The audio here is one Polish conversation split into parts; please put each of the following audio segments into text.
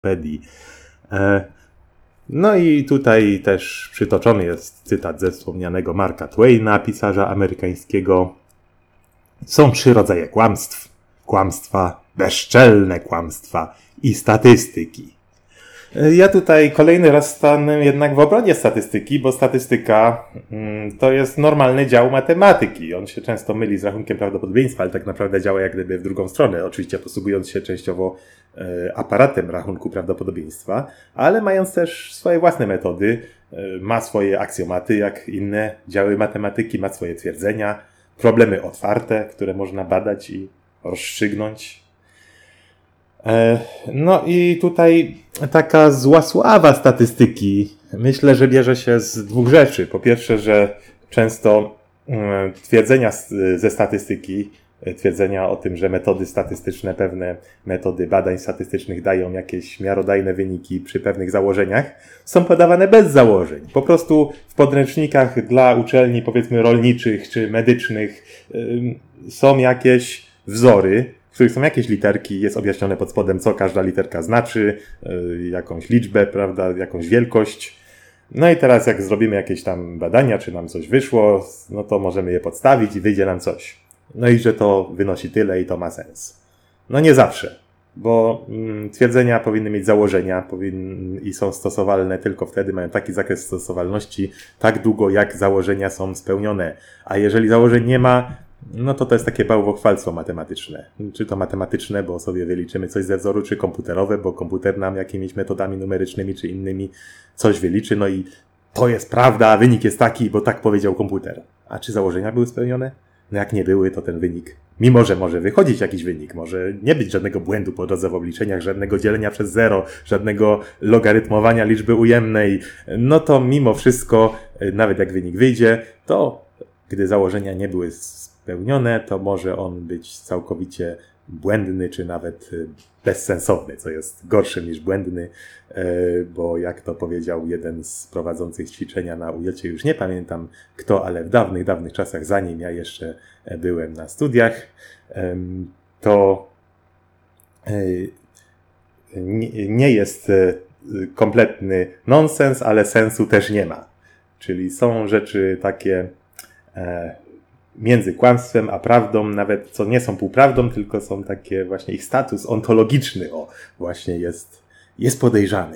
Wikipedii. No i tutaj też przytoczony jest cytat ze wspomnianego Marka Twaina, pisarza amerykańskiego. Są 3 rodzaje kłamstw. Kłamstwa, bezczelne kłamstwa i statystyki. Ja tutaj kolejny raz stanę jednak w obronie statystyki, bo statystyka to jest normalny dział matematyki. On się często myli z rachunkiem prawdopodobieństwa, ale tak naprawdę działa jak gdyby w drugą stronę. Oczywiście posługując się częściowo aparatem rachunku prawdopodobieństwa, ale mając też swoje własne metody. Ma swoje aksjomaty jak inne działy matematyki, ma swoje twierdzenia, problemy otwarte, które można badać i rozstrzygnąć. No i tutaj taka zła sława statystyki myślę, że bierze się z 2 rzeczy. Po pierwsze, że często twierdzenia ze statystyki, twierdzenia o tym, że metody statystyczne, pewne metody badań statystycznych dają jakieś miarodajne wyniki przy pewnych założeniach, są podawane bez założeń. Po prostu w podręcznikach dla uczelni, powiedzmy rolniczych czy medycznych są jakieś wzory, w których są jakieś literki, jest objaśnione pod spodem, co każda literka znaczy, jakąś liczbę, prawda, jakąś wielkość. No i teraz jak zrobimy jakieś tam badania, czy nam coś wyszło, no to możemy je podstawić i wyjdzie nam coś. No i że to wynosi tyle i to ma sens. No nie zawsze, bo twierdzenia powinny mieć założenia i są stosowalne tylko wtedy, mają taki zakres stosowalności, tak długo jak założenia są spełnione. A jeżeli założeń nie ma, no to jest takie bałwochwalstwo matematyczne. Czy to matematyczne, bo sobie wyliczymy coś ze wzoru, czy komputerowe, bo komputer nam jakimiś metodami numerycznymi czy innymi coś wyliczy, no i to jest prawda, a wynik jest taki, bo tak powiedział komputer. A czy założenia były spełnione? No jak nie były, to ten wynik, mimo że może wychodzić jakiś wynik, może nie być żadnego błędu po drodze w obliczeniach, żadnego dzielenia przez 0, żadnego logarytmowania liczby ujemnej, no to mimo wszystko, nawet jak wynik wyjdzie, to gdy założenia nie były spełnione, to może on być całkowicie błędny, czy nawet bezsensowny, co jest gorsze niż błędny, bo jak to powiedział jeden z prowadzących ćwiczenia na UJ, już nie pamiętam kto, ale w dawnych czasach, zanim ja jeszcze byłem na studiach, to nie jest kompletny nonsens, ale sensu też nie ma. Czyli są rzeczy takie między kłamstwem a prawdą, nawet co nie są półprawdą, tylko są takie właśnie ich status ontologiczny, właśnie jest podejrzany.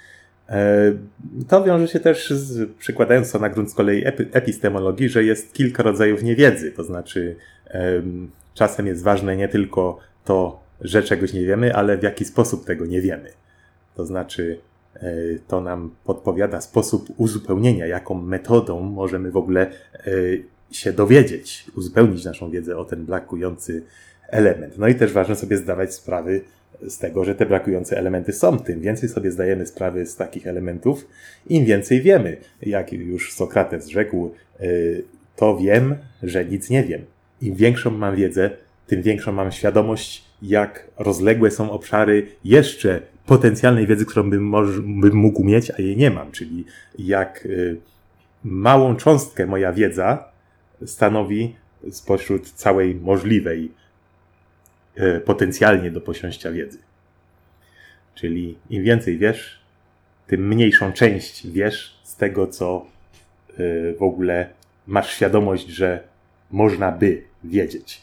To wiąże się też przykładając to na grunt z kolei epistemologii, że jest kilka rodzajów niewiedzy, to znaczy czasem jest ważne nie tylko to, że czegoś nie wiemy, ale w jaki sposób tego nie wiemy. To znaczy to nam podpowiada sposób uzupełnienia, jaką metodą możemy w ogóle się dowiedzieć, uzupełnić naszą wiedzę o ten brakujący element. No i też ważne sobie zdawać sprawy z tego, że te brakujące elementy są. Tym więcej sobie zdajemy sprawy z takich elementów, im więcej wiemy. Jak już Sokrates rzekł, to wiem, że nic nie wiem. Im większą mam wiedzę, tym większą mam świadomość, jak rozległe są obszary jeszcze potencjalnej wiedzy, którą bym mógł mieć, a jej nie mam. Czyli jak małą cząstkę moja wiedza stanowi spośród całej możliwej potencjalnie do posiąścia wiedzy. Czyli im więcej wiesz, tym mniejszą część wiesz z tego, co w ogóle masz świadomość, że można by wiedzieć.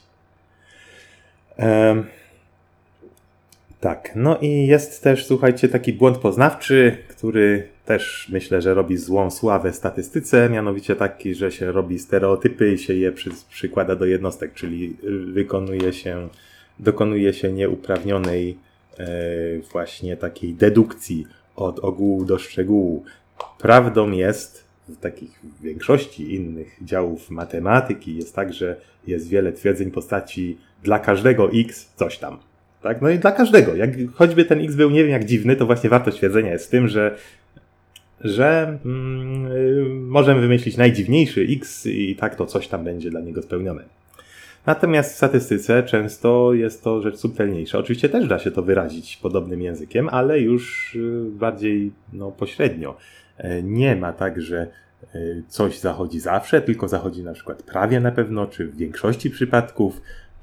Tak, no i jest też, słuchajcie, taki błąd poznawczy, który też myślę, że robi złą sławę statystyce, mianowicie taki, że się robi stereotypy i się je przykłada do jednostek, czyli dokonuje się nieuprawnionej właśnie takiej dedukcji od ogółu do szczegółu. Prawdą jest, w takich większości innych działów matematyki jest tak, że jest wiele twierdzeń postaci dla każdego x coś tam. Tak? No i dla każdego. Jak choćby ten x był nie wiem jak dziwny, to właśnie wartość twierdzenia jest w tym, że możemy wymyślić najdziwniejszy x i tak to coś tam będzie dla niego spełnione. Natomiast w statystyce często jest to rzecz subtelniejsza. Oczywiście też da się to wyrazić podobnym językiem, ale już bardziej pośrednio. Nie ma tak, że coś zachodzi zawsze, tylko zachodzi na przykład prawie na pewno, czy w większości przypadków,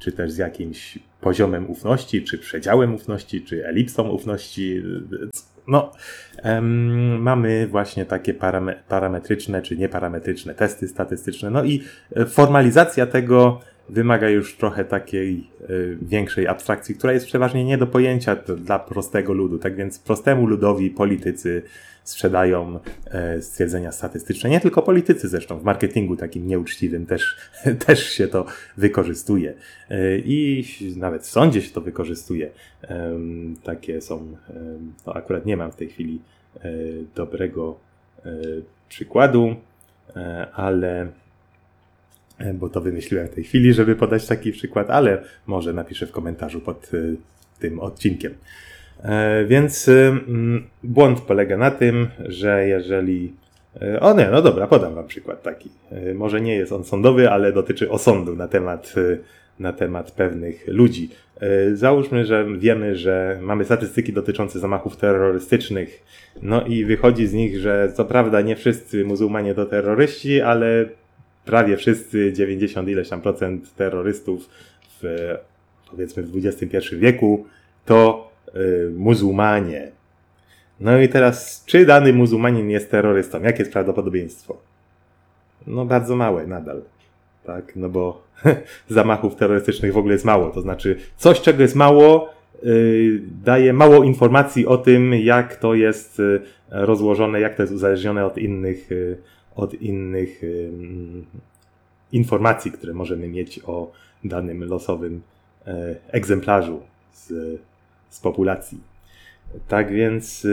czy też z jakimś poziomem ufności, czy przedziałem ufności, czy elipsą ufności. No, mamy właśnie takie parametryczne czy nieparametryczne testy statystyczne. No i formalizacja tego wymaga już trochę takiej większej abstrakcji, która jest przeważnie nie do pojęcia dla prostego ludu. Tak więc prostemu ludowi politycy sprzedają stwierdzenia statystyczne. Nie tylko politycy zresztą, w marketingu takim nieuczciwym też się to wykorzystuje. I nawet w sądzie się to wykorzystuje. Takie są, no akurat nie mam w tej chwili dobrego przykładu, ale bo to wymyśliłem w tej chwili, żeby podać taki przykład, ale może napiszę w komentarzu pod tym odcinkiem. Więc błąd polega na tym, że jeżeli... no dobra, podam wam przykład taki. Może nie jest on sądowy, ale dotyczy osądu na temat pewnych ludzi. Załóżmy, że wiemy, że mamy statystyki dotyczące zamachów terrorystycznych, no i wychodzi z nich, że co prawda nie wszyscy muzułmanie to terroryści, ale prawie wszyscy, 90 ileś tam procent terrorystów powiedzmy w XXI wieku to muzułmanie. No i teraz, czy dany muzułmanin jest terrorystą? Jakie jest prawdopodobieństwo? No bardzo małe nadal. Tak, no bo zamachów terrorystycznych w ogóle jest mało. To znaczy coś, czego jest mało, daje mało informacji o tym, jak to jest rozłożone, jak to jest uzależnione od innych informacji, które możemy mieć o danym losowym egzemplarzu z populacji. Tak więc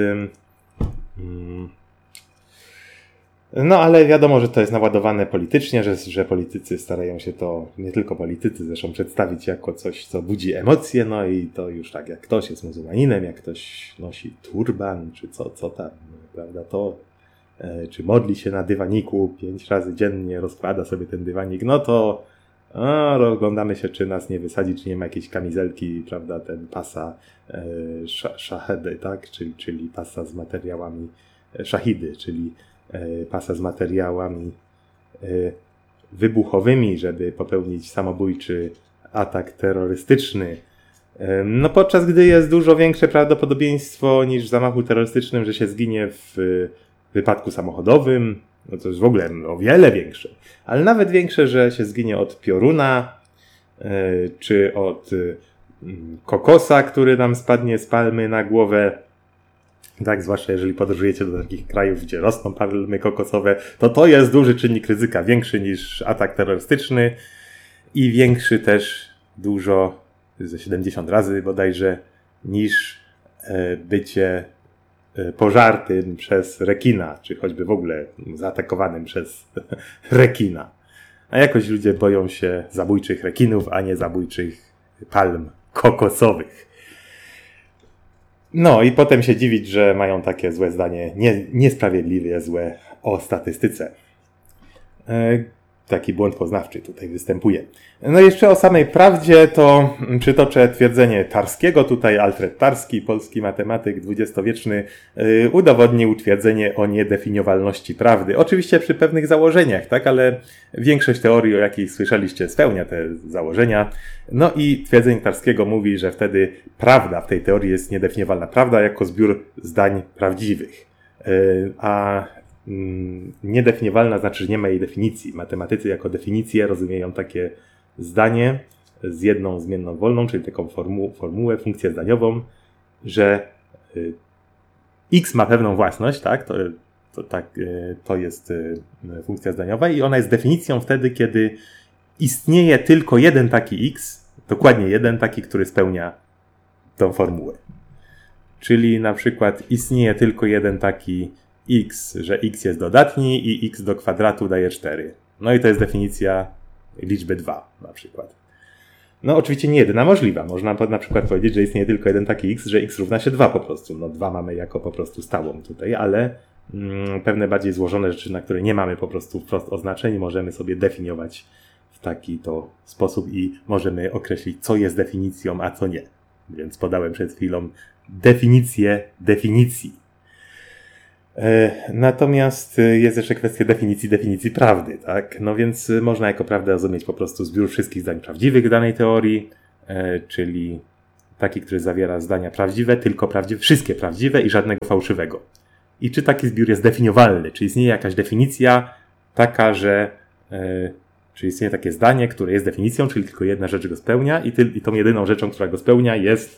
no ale wiadomo, że to jest naładowane politycznie, że politycy starają się to, nie tylko politycy zresztą, przedstawić jako coś, co budzi emocje, no i to już tak, jak ktoś jest muzułmaninem, jak ktoś nosi turban, czy co tam, prawda, to czy modli się na dywaniku 5 razy dziennie, rozkłada sobie ten dywanik, no to rozglądamy się, czy nas nie wysadzi, czy nie ma jakiejś kamizelki, prawda, ten pasa szahedy, tak, czyli pasa z materiałami szahidy, czyli pasa z materiałami wybuchowymi, żeby popełnić samobójczy atak terrorystyczny. No podczas gdy jest dużo większe prawdopodobieństwo niż w zamachu terrorystycznym, że się zginie w wypadku samochodowym, no to jest w ogóle o wiele większe, ale nawet większe, że się zginie od pioruna, czy od kokosa, który nam spadnie z palmy na głowę. Tak, zwłaszcza jeżeli podróżujecie do takich krajów, gdzie rosną palmy kokosowe, to jest duży czynnik ryzyka, większy niż atak terrorystyczny i większy też dużo, ze 70 razy bodajże, niż bycie pożartym przez rekina, czy choćby w ogóle zaatakowanym przez rekina. A jakoś ludzie boją się zabójczych rekinów, a nie zabójczych palm kokosowych. No i potem się dziwić, że mają takie złe zdanie, niesprawiedliwie złe o statystyce. Taki błąd poznawczy tutaj występuje. No i jeszcze o samej prawdzie to przytoczę twierdzenie Tarskiego. Tutaj Alfred Tarski, polski matematyk dwudziestowieczny, udowodnił twierdzenie o niedefiniowalności prawdy. Oczywiście przy pewnych założeniach, tak, ale większość teorii, o jakiej słyszeliście, spełnia te założenia. No i twierdzenie Tarskiego mówi, że wtedy prawda w tej teorii jest niedefiniowalna. Prawda jako zbiór zdań prawdziwych. A niedefiniowalna znaczy, że nie ma jej definicji. Matematycy jako definicję rozumieją takie zdanie z jedną zmienną wolną, czyli taką formułę, funkcję zdaniową, że x ma pewną własność, tak? To jest funkcja zdaniowa i ona jest definicją wtedy, kiedy istnieje tylko jeden taki x, dokładnie jeden taki, który spełnia tą formułę. Czyli na przykład istnieje tylko jeden taki x, że x jest dodatni i x do kwadratu daje 4. No i to jest definicja liczby 2 na przykład. No oczywiście nie jedyna możliwa. Można na przykład powiedzieć, że istnieje tylko jeden taki x, że x równa się 2 po prostu. No 2 mamy jako po prostu stałą tutaj, ale pewne bardziej złożone rzeczy, na które nie mamy po prostu wprost oznaczeń, możemy sobie definiować w taki to sposób i możemy określić, co jest definicją, a co nie. Więc podałem przed chwilą definicję definicji. Natomiast jest jeszcze kwestia definicji prawdy, tak? No więc można jako prawdę rozumieć po prostu zbiór wszystkich zdań prawdziwych danej teorii, czyli taki, który zawiera zdania prawdziwe, tylko prawdziwe, wszystkie prawdziwe i żadnego fałszywego. I czy taki zbiór jest definiowalny? Czy istnieje jakaś definicja taka, że czy istnieje takie zdanie, które jest definicją, czyli tylko jedna rzecz go spełnia i tą jedyną rzeczą, która go spełnia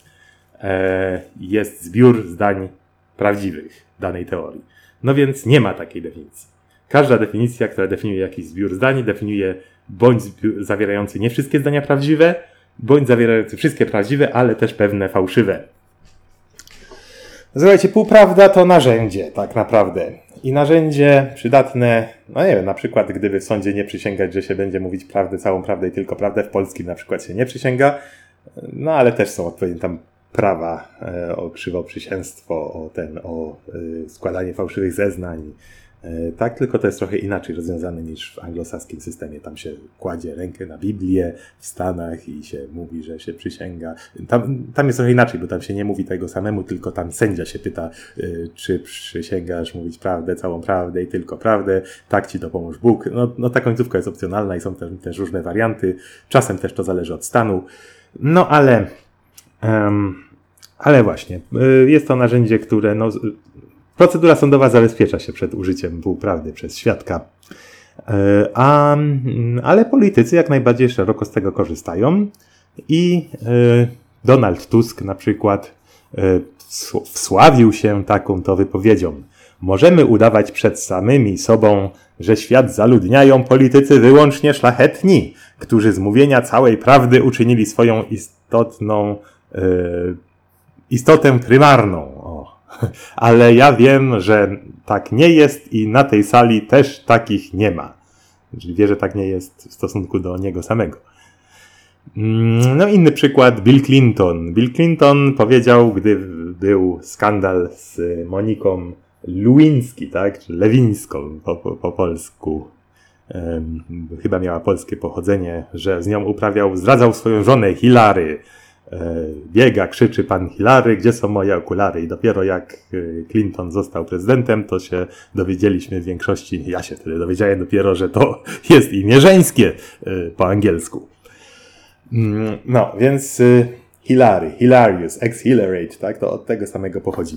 jest zbiór zdań prawdziwych danej teorii. No więc nie ma takiej definicji. Każda definicja, która definiuje jakiś zbiór zdań, definiuje bądź zawierający nie wszystkie zdania prawdziwe, bądź zawierający wszystkie prawdziwe, ale też pewne fałszywe. Słuchajcie, półprawda to narzędzie, tak naprawdę. I narzędzie przydatne, no nie wiem, na przykład gdyby w sądzie nie przysięgać, że się będzie mówić prawdę, całą prawdę i tylko prawdę, w polskim na przykład się nie przysięga, no ale też są odpowiednie tam prawa o krzywoprzysięstwo, o składanie fałszywych zeznań. Tak, tylko to jest trochę inaczej rozwiązane niż w anglosaskim systemie. Tam się kładzie rękę na Biblię w Stanach i się mówi, że się przysięga. Tam jest trochę inaczej, bo tam się nie mówi tego samemu, tylko tam sędzia się pyta, czy przysięgasz mówić prawdę, całą prawdę i tylko prawdę. Tak ci dopomóż Bóg. No ta końcówka jest opcjonalna i są też różne warianty. Czasem też to zależy od stanu. No ale właśnie, jest to narzędzie, które procedura sądowa zabezpiecza się przed użyciem półprawdy przez świadka. Ale politycy jak najbardziej szeroko z tego korzystają i Donald Tusk na przykład wsławił się taką to wypowiedzią. Możemy udawać przed samymi sobą, że świat zaludniają politycy wyłącznie szlachetni, którzy z mówienia całej prawdy uczynili swoją istotę prymarną. Ale ja wiem, że tak nie jest i na tej sali też takich nie ma. Czyli wie, że tak nie jest w stosunku do niego samego. No inny przykład, Bill Clinton. Bill Clinton powiedział, gdy był skandal z Moniką Lewinsky, tak, czy Lewińską po polsku. Chyba miała polskie pochodzenie, że z nią zdradzał swoją żonę Hillary. Biega, krzyczy pan Hillary, gdzie są moje okulary? I dopiero jak Clinton został prezydentem, to się dowiedzieliśmy w większości, ja się wtedy dowiedziałem dopiero, że to jest imię żeńskie po angielsku. No, więc Hillary, Hilarious, exhilarate, tak? To od tego samego pochodzi.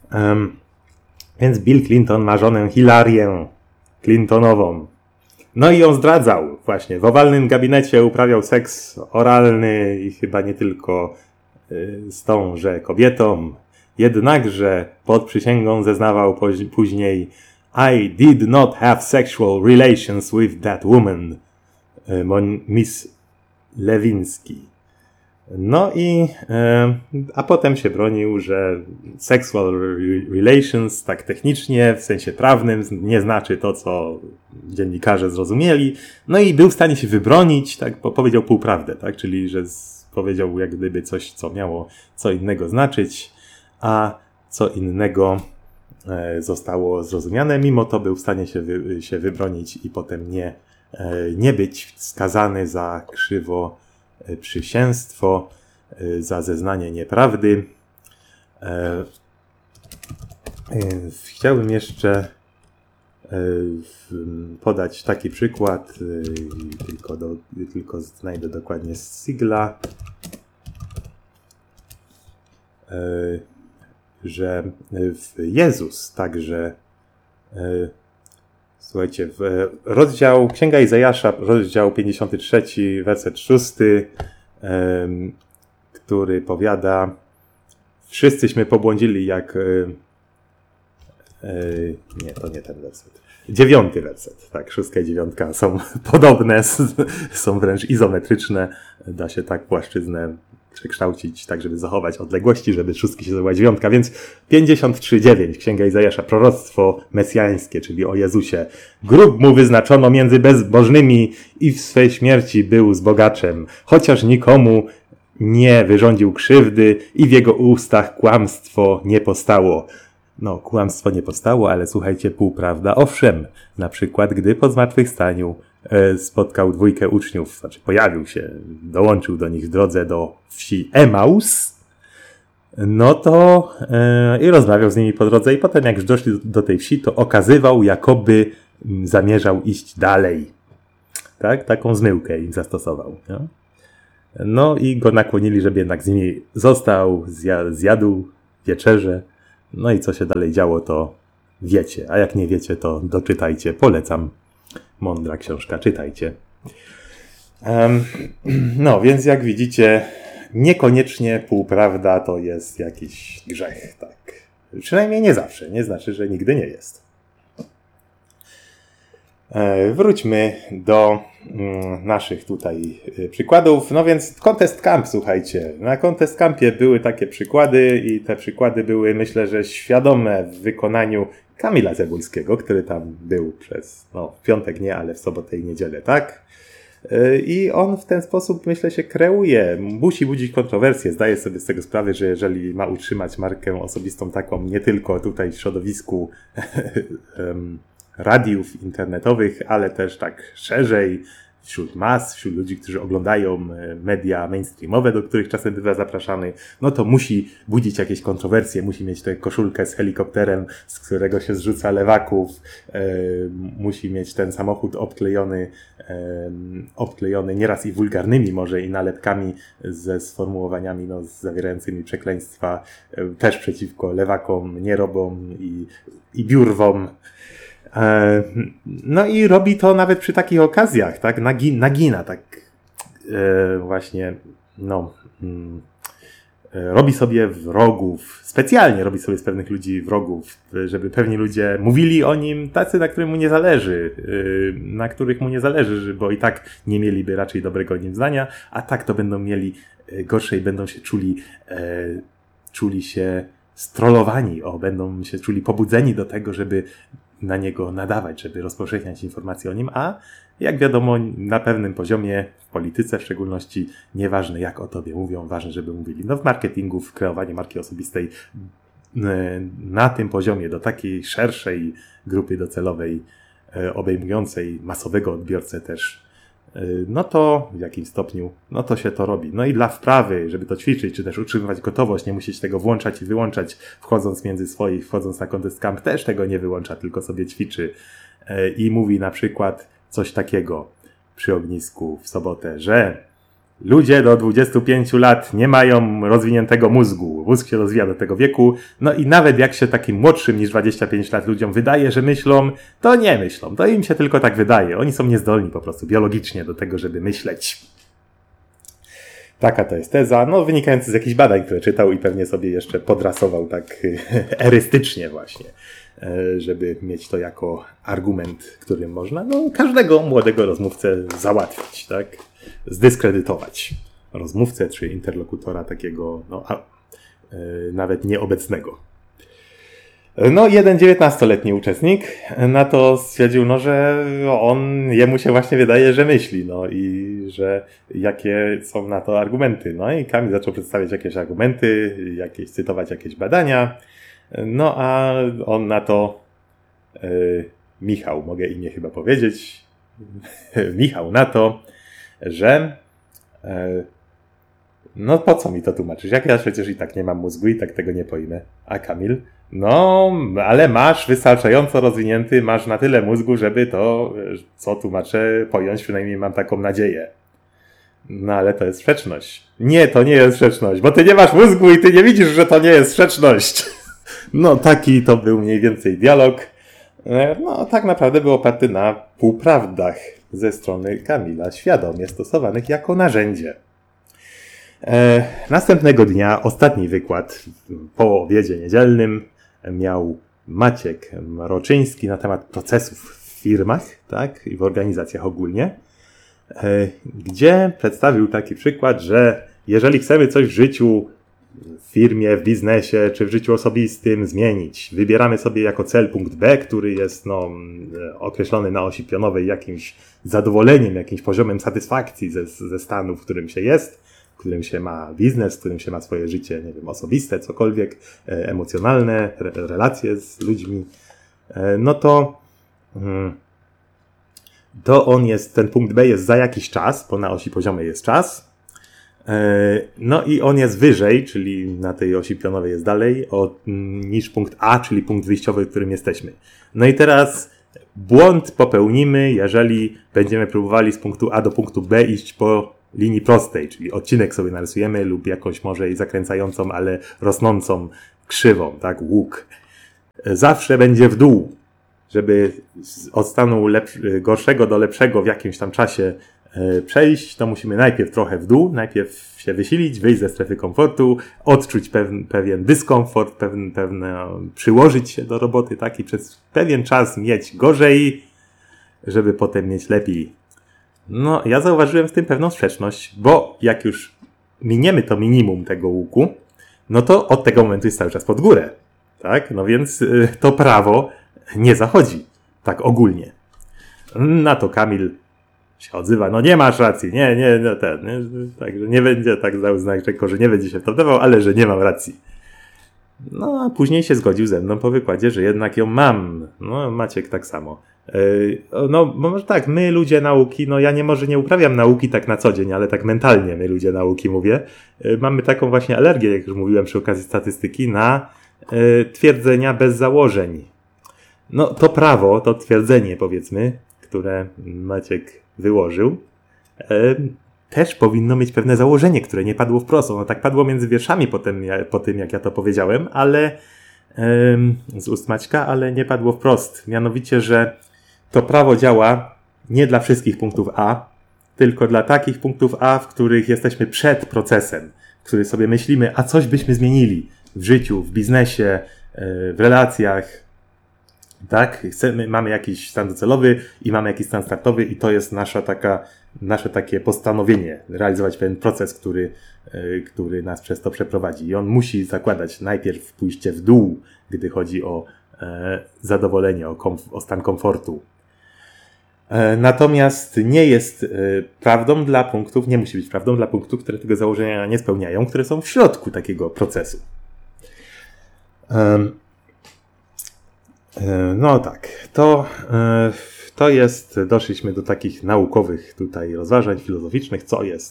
Więc Bill Clinton ma żonę Hilarię Clintonową. No i ją zdradzał właśnie. W owalnym gabinecie uprawiał seks oralny i chyba nie tylko z tąże kobietą. Jednakże pod przysięgą zeznawał później I did not have sexual relations with that woman, Miss Lewinsky. No i a potem się bronił, że sexual relations tak technicznie, w sensie prawnym, nie znaczy to, co dziennikarze zrozumieli. No i był w stanie się wybronić, tak, powiedział półprawdę, tak, czyli że powiedział jak gdyby coś, co miało co innego znaczyć, a co innego zostało zrozumiane. Mimo to był w stanie się wybronić i potem nie być skazany za krzywoprzysięstwo, za zeznanie nieprawdy. Chciałbym jeszcze podać taki przykład, tylko znajdę dokładnie z Sigla, że Jezus także, słuchajcie, Księga Izajasza, rozdział 53, werset 6, który powiada: wszyscyśmy pobłądzili jak... nie, to nie ten werset. 9 werset, tak, 6 i 9 są podobne, są wręcz izometryczne. Da się tak płaszczyznę przekształcić, tak żeby zachować odległości, żeby 6 się zdobyła 9. Więc 53:9, Księga Izajasza, proroctwo mesjańskie, czyli o Jezusie. Grób mu wyznaczono między bezbożnymi i w swej śmierci był z bogaczem, chociaż nikomu nie wyrządził krzywdy i w jego ustach kłamstwo nie postało. No, kłamstwo nie powstało, ale słuchajcie, półprawda, owszem. Na przykład, gdy po zmartwychwstaniu spotkał 2 uczniów, znaczy pojawił się, dołączył do nich w drodze do wsi Emaus, No to i rozmawiał z nimi po drodze i potem jak już doszli do tej wsi, to okazywał, jakoby zamierzał iść dalej. Tak? Taką zmyłkę im zastosował. No, no i go nakłonili, żeby jednak z nimi został, zjadł wieczerzę. No i co się dalej działo, to wiecie. A jak nie wiecie, to doczytajcie. Polecam. Mądra książka, czytajcie. No, więc jak widzicie, niekoniecznie półprawda to jest jakiś grzech, tak. Przynajmniej nie zawsze, nie znaczy, że nigdy nie jest. Wróćmy do naszych tutaj przykładów. No więc Contest Camp, słuchajcie. Na Contest Campie były takie przykłady i te przykłady były, myślę, że świadome w wykonaniu Kamila Cebulskiego, który tam był przez, w piątek nie, ale w sobotę i niedzielę, tak? I on w ten sposób, myślę, się kreuje. Musi budzić kontrowersje. Zdaje sobie z tego sprawę, że jeżeli ma utrzymać markę osobistą taką nie tylko tutaj w środowisku radiów internetowych, ale też tak szerzej wśród mas, wśród ludzi, którzy oglądają media mainstreamowe, do których czasem bywa zapraszany, no to musi budzić jakieś kontrowersje, musi mieć tę koszulkę z helikopterem, z którego się zrzuca lewaków, musi mieć ten samochód obklejony nieraz i wulgarnymi może i nalepkami ze sformułowaniami zawierającymi przekleństwa też przeciwko lewakom, nierobom i biurwom. No i robi to nawet przy takich okazjach, tak? Nagina, tak właśnie, robi sobie wrogów, specjalnie robi sobie z pewnych ludzi wrogów, żeby pewni ludzie mówili o nim tacy, na których mu nie zależy, bo i tak nie mieliby raczej dobrego o nim zdania, a tak to będą mieli gorsze i będą się czuli się strollowani, będą się czuli pobudzeni do tego, żeby na niego nadawać, żeby rozpowszechniać informacje o nim, a jak wiadomo, na pewnym poziomie, w polityce w szczególności, nieważne jak o tobie mówią, ważne, żeby mówili. W marketingu, w kreowaniu marki osobistej na tym poziomie, do takiej szerszej grupy docelowej, obejmującej masowego odbiorcę też, no to w jakim stopniu, no to się to robi. No i dla wprawy, żeby to ćwiczyć, czy też utrzymywać gotowość, nie musieć tego włączać i wyłączać, wchodząc między swoich, wchodząc na Contest Camp, też tego nie wyłącza, tylko sobie ćwiczy i mówi na przykład coś takiego przy ognisku w sobotę, że ludzie do 25 lat nie mają rozwiniętego mózgu. Mózg się rozwija do tego wieku. No i nawet jak się takim młodszym niż 25 lat ludziom wydaje, że myślą, to nie myślą. To im się tylko tak wydaje. Oni są niezdolni po prostu biologicznie do tego, żeby myśleć. Taka to jest teza, wynikająca z jakichś badań, które czytał i pewnie sobie jeszcze podrasował tak erystycznie właśnie, żeby mieć to jako argument, którym można każdego młodego rozmówcę załatwić, tak? Zdyskredytować rozmówcę czy interlokutora takiego nawet nieobecnego. Jeden 19-letni uczestnik na to stwierdził, że jemu się właśnie wydaje, że myśli, i że jakie są na to argumenty. I Kamil zaczął przedstawiać jakieś argumenty, cytować jakieś badania, a on na to, Michał, mogę imię chyba powiedzieć, Michał na to, że po co mi to tłumaczysz? Jak ja przecież i tak nie mam mózgu i tak tego nie pojmę. A Kamil? Ale masz wystarczająco rozwinięty, masz na tyle mózgu, żeby to, co tłumaczę, pojąć, przynajmniej mam taką nadzieję. Ale to jest sprzeczność. Nie, to nie jest sprzeczność, bo ty nie masz mózgu i ty nie widzisz, że to nie jest sprzeczność. Taki to był mniej więcej dialog. Tak naprawdę był oparty na półprawdach ze strony Kamila, świadomie stosowanych jako narzędzie. Następnego dnia, ostatni wykład po obiedzie niedzielnym miał Maciek Mroczyński na temat procesów w firmach, tak, i w organizacjach ogólnie, gdzie przedstawił taki przykład, że jeżeli chcemy coś w życiu, w firmie, w biznesie, czy w życiu osobistym zmienić, wybieramy sobie jako cel punkt B, który jest określony na osi pionowej jakimś zadowoleniem, jakimś poziomem satysfakcji ze stanu, w którym się jest, w którym się ma biznes, w którym się ma swoje życie, nie wiem, osobiste, cokolwiek, emocjonalne, relacje z ludźmi, to on jest, ten punkt B jest za jakiś czas, bo na osi poziomej jest czas, No i on jest wyżej, czyli na tej osi pionowej jest dalej niż punkt A, czyli punkt wyjściowy, w którym jesteśmy. No i teraz błąd popełnimy, jeżeli będziemy próbowali z punktu A do punktu B iść po linii prostej, czyli odcinek sobie narysujemy lub jakąś może i zakręcającą, ale rosnącą krzywą, tak, łuk. Zawsze będzie w dół, żeby od stanu gorszego do lepszego w jakimś tam czasie przejść, to musimy najpierw trochę w dół, najpierw się wysilić, wyjść ze strefy komfortu, odczuć pewien dyskomfort, przyłożyć się do roboty, tak, i przez pewien czas mieć gorzej, żeby potem mieć lepiej. No, ja zauważyłem z tym pewną sprzeczność, bo jak już miniemy to minimum tego łuku, no to od tego momentu jest cały czas pod górę, tak, no więc to prawo nie zachodzi, tak ogólnie. Na to Kamil się odzywa, no nie masz racji, także nie będzie tak dał znak, że nie będzie się wtopował, ale że nie mam racji. No a później się zgodził ze mną po wykładzie, że jednak ją mam. No Maciek tak samo. No może tak, my ludzie nauki, no ja nie uprawiam nauki tak na co dzień, ale tak mentalnie my ludzie nauki mówię. Mamy taką właśnie alergię, jak już mówiłem przy okazji statystyki, na twierdzenia bez założeń. No to prawo, to twierdzenie powiedzmy, które Maciek wyłożył, też powinno mieć pewne założenie, które nie padło wprost. No tak padło między wierszami po tym, jak ja to powiedziałem, ale z ust Maćka, ale nie padło wprost. Mianowicie, że to prawo działa nie dla wszystkich punktów A, tylko dla takich punktów A, w których jesteśmy przed procesem, w których sobie myślimy, a coś byśmy zmienili w życiu, w biznesie, w relacjach. Tak, mamy jakiś stan docelowy i mamy jakiś stan startowy i to jest nasze takie postanowienie, realizować pewien proces, który nas przez to przeprowadzi. I on musi zakładać najpierw pójście w dół, gdy chodzi o zadowolenie, o stan komfortu. Natomiast nie jest prawdą dla punktów, nie musi być prawdą dla punktów, które tego założenia nie spełniają, które są w środku takiego procesu. No tak, to jest, doszliśmy do takich naukowych tutaj rozważań filozoficznych,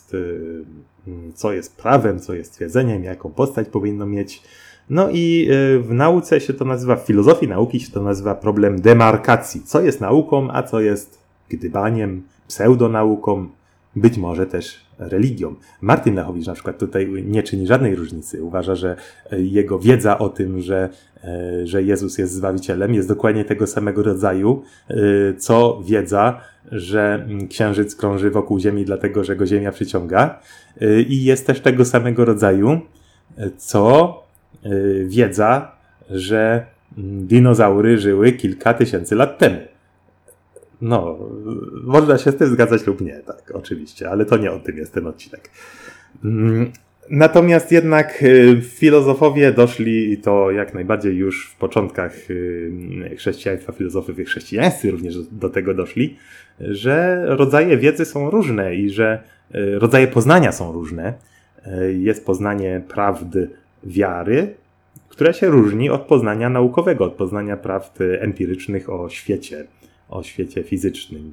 co jest prawem, co jest twierdzeniem, jaką postać powinno mieć. No i w nauce się to nazywa, w filozofii nauki się to nazywa problem demarkacji. Co jest nauką, a co jest gdybaniem, pseudonauką, być może też religią. Martin Lechowicz na przykład tutaj nie czyni żadnej różnicy. Uważa, że jego wiedza o tym, że Jezus jest Zbawicielem, jest dokładnie tego samego rodzaju, co wiedza, że Księżyc krąży wokół Ziemi dlatego, że go Ziemia przyciąga. I jest też tego samego rodzaju, co wiedza, że dinozaury żyły kilka tysięcy lat temu. No, można się z tym zgadzać lub nie, tak, oczywiście, ale to nie o tym jest ten odcinek. Natomiast jednak filozofowie doszli, i to jak najbardziej już w początkach chrześcijaństwa, filozofowie chrześcijańscy również do tego doszli, że rodzaje wiedzy są różne i że rodzaje poznania są różne. Jest poznanie prawdy wiary, które się różni od poznania naukowego, od poznania prawd empirycznych o świecie fizycznym.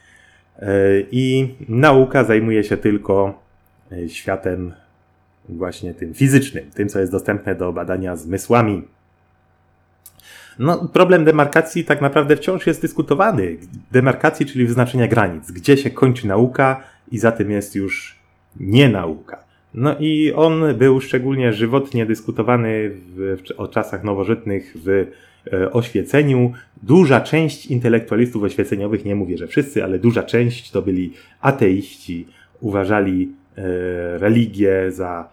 I nauka zajmuje się tylko światem właśnie tym fizycznym, tym, co jest dostępne do badania zmysłami. No, problem demarkacji tak naprawdę wciąż jest dyskutowany. Demarkacji, czyli wyznaczenia granic, gdzie się kończy nauka i za tym jest już nie nauka. No i on był szczególnie żywotnie dyskutowany o czasach nowożytnych w oświeceniu. Duża część intelektualistów oświeceniowych, nie mówię, że wszyscy, ale duża część to byli ateiści, uważali religię za,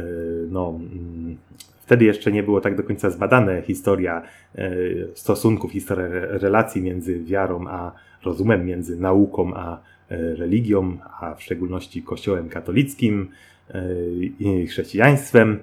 wtedy jeszcze nie było tak do końca zbadane historia stosunków, historia relacji między wiarą a rozumem, między nauką a religią, a w szczególności Kościołem katolickim i chrześcijaństwem.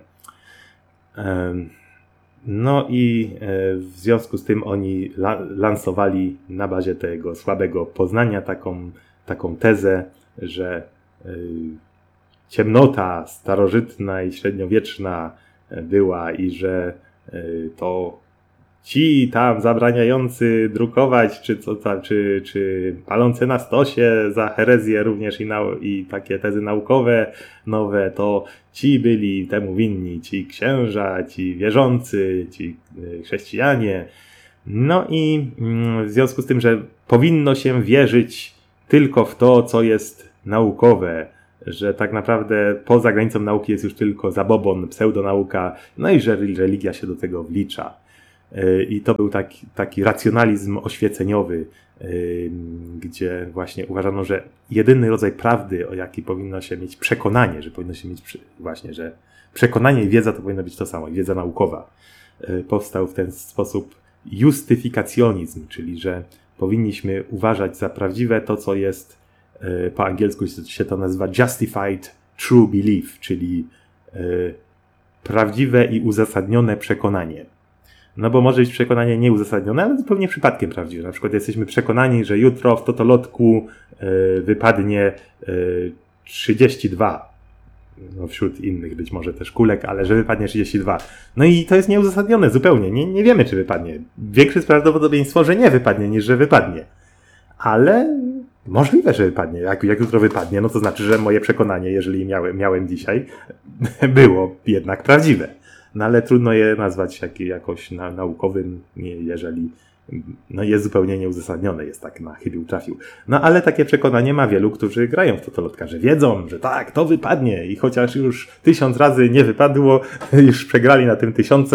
No i w związku z tym oni lansowali na bazie tego słabego poznania taką tezę, że ciemnota starożytna i średniowieczna była i że to ci tam zabraniający drukować, czy co tam, czy palący na stosie za herezję również i takie tezy naukowe nowe, to ci byli temu winni, ci księża, ci wierzący, ci chrześcijanie. No i w związku z tym, że powinno się wierzyć tylko w to, co jest naukowe, że tak naprawdę poza granicą nauki jest już tylko zabobon, pseudonauka, no i że religia się do tego wlicza. I to był taki racjonalizm oświeceniowy, gdzie właśnie uważano, że jedyny rodzaj prawdy, o jaki powinno się mieć przekonanie, że powinno się mieć właśnie, że przekonanie i wiedza to powinno być to samo, i wiedza naukowa. Powstał w ten sposób justyfikacjonizm, czyli że powinniśmy uważać za prawdziwe to, co jest, po angielsku się to nazywa justified true belief, czyli prawdziwe i uzasadnione przekonanie. No bo może być przekonanie nieuzasadnione, ale zupełnie przypadkiem prawdziwe. Na przykład jesteśmy przekonani, że jutro w totolotku wypadnie 32. No wśród innych być może też kulek, ale że wypadnie 32. No i to jest nieuzasadnione zupełnie. Nie wiemy, czy wypadnie. Większe jest prawdopodobieństwo, że nie wypadnie, niż że wypadnie. Ale możliwe, że wypadnie. Jak jutro wypadnie, no to znaczy, że moje przekonanie, jeżeli miałem dzisiaj, było jednak prawdziwe. No ale trudno je nazwać jakoś naukowym, jeżeli jest zupełnie nieuzasadnione, jest tak na chybił trafił. No ale takie przekonanie ma wielu, którzy grają w totolotka, że wiedzą, że tak, to wypadnie i chociaż już 1000 razy nie wypadło, już przegrali na tym 1000,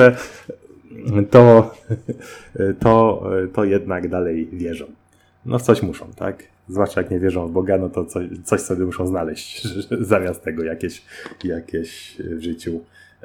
to jednak dalej wierzą. No w coś muszą, tak? Zwłaszcza jak nie wierzą w Boga, no to coś sobie muszą znaleźć zamiast tego jakieś w życiu,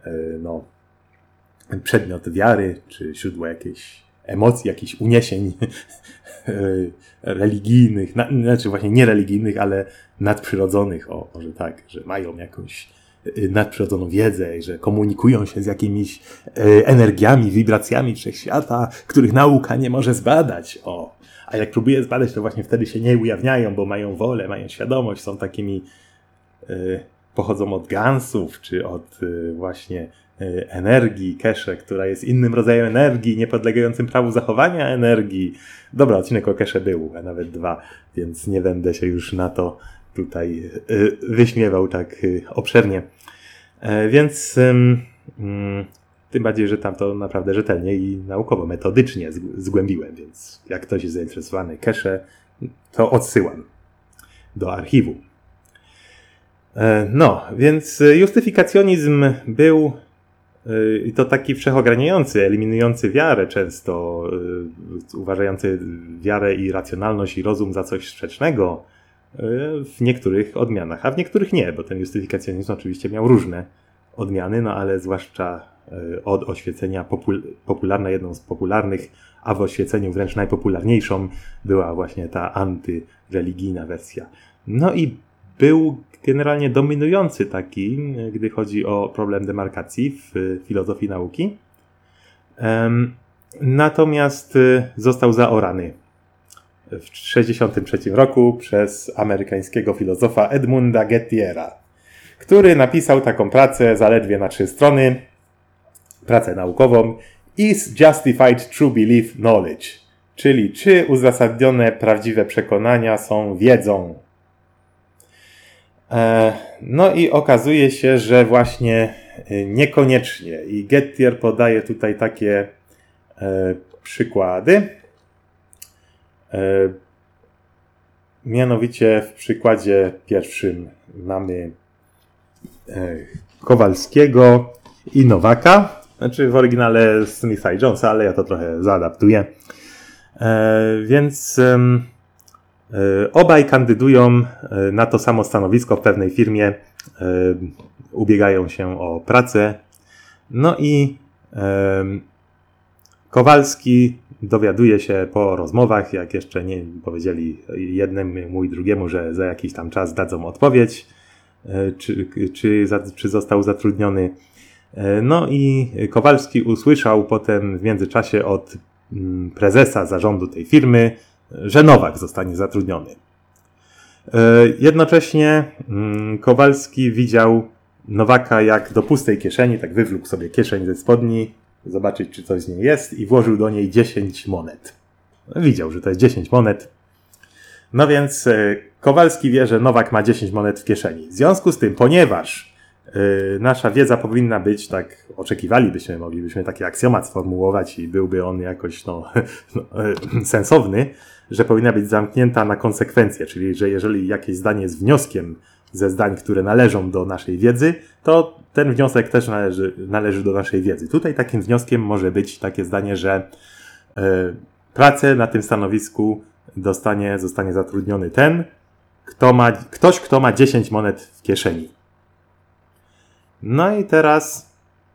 przedmiot wiary, czy źródło jakiejś emocji, jakichś uniesień religijnych, znaczy właśnie nie religijnych, ale nadprzyrodzonych, może tak, że mają jakąś nadprzyrodzoną wiedzę, że komunikują się z jakimiś energiami, wibracjami wszechświata, których nauka nie może zbadać. A jak próbuje zbadać, to właśnie wtedy się nie ujawniają, bo mają wolę, mają świadomość, są takimi, pochodzą od gansów, czy od właśnie energii, Kesze, która jest innym rodzajem energii, niepodlegającym prawu zachowania energii. Dobra, odcinek o Kesze był, a nawet 2, więc nie będę się już na to tutaj wyśmiewał tak obszernie. Więc tym bardziej, że tam to naprawdę rzetelnie i naukowo, metodycznie zgłębiłem, więc jak ktoś jest zainteresowany Kesze, to odsyłam do archiwum. No, więc justyfikacjonizm był i to taki wszechogarniający, eliminujący wiarę często, uważający wiarę i racjonalność i rozum za coś sprzecznego w niektórych odmianach, a w niektórych nie, bo ten justyfikacjonizm oczywiście miał różne odmiany, no ale zwłaszcza od oświecenia popularna, jedną z popularnych, a w oświeceniu wręcz najpopularniejszą była właśnie ta antyreligijna wersja. No i był generalnie dominujący taki, gdy chodzi o problem demarkacji w filozofii nauki. Natomiast został zaorany w 1963 roku przez amerykańskiego filozofa Edmunda Gettiera, który napisał taką pracę zaledwie na 3 strony, pracę naukową Is Justified True Belief Knowledge? Czyli czy uzasadnione prawdziwe przekonania są wiedzą? No i okazuje się, że właśnie niekoniecznie. I Gettier podaje tutaj takie przykłady. Mianowicie w przykładzie pierwszym mamy Kowalskiego i Nowaka. Znaczy w oryginale Smitha i Jonesa, ale ja to trochę zaadaptuję. Więc obaj kandydują na to samo stanowisko w pewnej firmie. Ubiegają się o pracę. No i Kowalski dowiaduje się po rozmowach, jak jeszcze nie powiedzieli jednemu i drugiemu, że za jakiś tam czas dadzą odpowiedź, czy został zatrudniony. No i Kowalski usłyszał potem w międzyczasie od prezesa zarządu tej firmy, że Nowak zostanie zatrudniony. Jednocześnie Kowalski widział Nowaka jak do pustej kieszeni, tak wywlókł sobie kieszeń ze spodni zobaczyć, czy coś z niej jest i włożył do niej 10 monet. Widział, że to jest 10 monet. No więc Kowalski wie, że Nowak ma 10 monet w kieszeni. W związku z tym, ponieważ nasza wiedza powinna być, tak moglibyśmy taki aksjomat sformułować i byłby on jakoś sensowny, że powinna być zamknięta na konsekwencje, czyli że jeżeli jakieś zdanie jest wnioskiem ze zdań, które należą do naszej wiedzy, to ten wniosek też należy do naszej wiedzy. Tutaj takim wnioskiem może być takie zdanie, że pracę na tym stanowisku zostanie zatrudniony ktoś, kto ma 10 monet w kieszeni. No i teraz